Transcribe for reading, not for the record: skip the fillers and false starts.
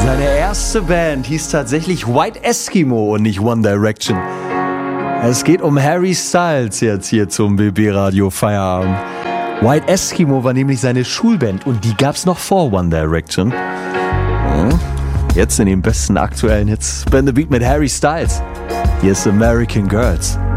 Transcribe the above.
Seine erste Band hieß tatsächlich White Eskimo und nicht One Direction. Es geht um Harry Styles jetzt hier zum BB Radio Feierabend. White Eskimo war nämlich seine Schulband und die gab's noch vor One Direction. Jetzt in den besten aktuellen Hits Spin the Beat mit Harry Styles. Hier ist American Girls.